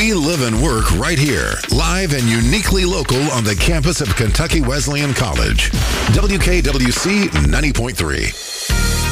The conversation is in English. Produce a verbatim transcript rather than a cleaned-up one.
We live and work right here, live and uniquely local on the campus of Kentucky Wesleyan College. W K W C ninety point three.